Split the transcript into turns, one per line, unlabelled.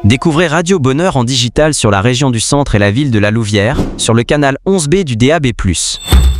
Découvrez Radio Bonheur en digital sur la région du Centre et la ville de La Louvière, sur le canal 11B du DAB+.